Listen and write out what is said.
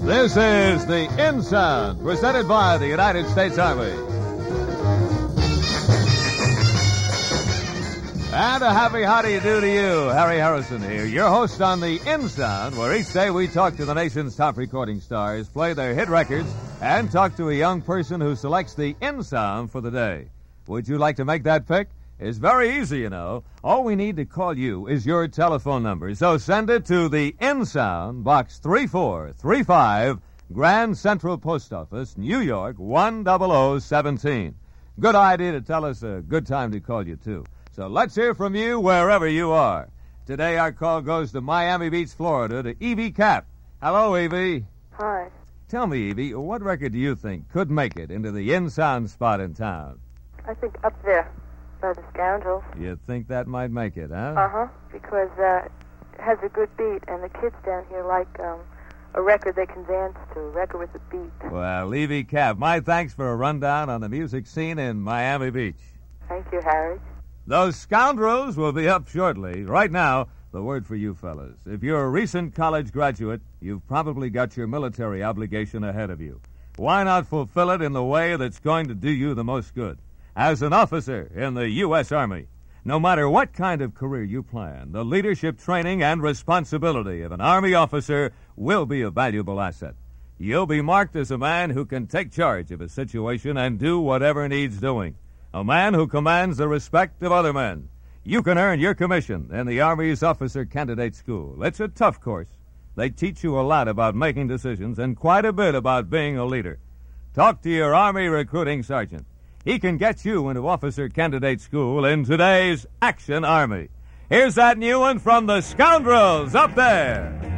This is the In Sound, presented by the United States Army. And a happy how do you do to you, Harry Harrison here, your host on the In Sound, where each day we talk to the nation's top recording stars, play their hit records, and talk to a young person who selects the In Sound for the day. Would you like to make that pick? It's very easy, you know. All we need to call you is your telephone number. So send it to the In Sound, Box 3435, Grand Central Post Office, New York, 10017. Good idea to tell us a good time to call you, too. So let's hear from you wherever you are. Today our call goes to Miami Beach, Florida, to Evie Cap. Hello, Evie. Hi. Tell me, Evie, what record do you think could make it into the In Sound spot in town? I think Up There by the Scoundrels. You think that might make it, huh? Uh-huh, because it has a good beat, and the kids down here like a record they can dance to, a record with a beat. Well, Evie Cap, my thanks for a rundown on the music scene in Miami Beach. Thank you, Harry. Those Scoundrels will be up shortly. Right now, the word for you fellas. If you're a recent college graduate, you've probably got your military obligation ahead of you. Why not fulfill it in the way that's going to do you the most good? As an officer in the U.S. Army, no matter what kind of career you plan, the leadership training and responsibility of an Army officer will be a valuable asset. You'll be marked as a man who can take charge of a situation and do whatever needs doing. A man who commands the respect of other men. You can earn your commission in the Army's Officer Candidate School. It's a tough course. They teach you a lot about making decisions and quite a bit about being a leader. Talk to your Army recruiting sergeant. He can get you into Officer Candidate School in today's Action Army. Here's that new one from the Scoundrels, Up There.